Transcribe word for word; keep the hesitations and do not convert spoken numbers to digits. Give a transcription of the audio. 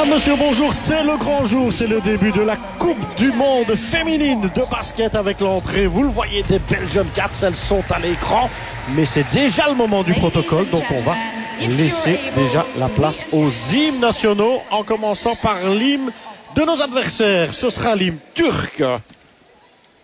Mesdames, Messieurs, bonjour, c'est le grand jour, c'est le début de la Coupe du Monde féminine de basket avec l'entrée. Vous le voyez, des Belgium Cats, elles sont à l'écran, mais c'est déjà le moment du protocole, donc on va laisser déjà la place aux hymnes nationaux, en commençant par l'hymne de nos adversaires. Ce sera l'hymne turc.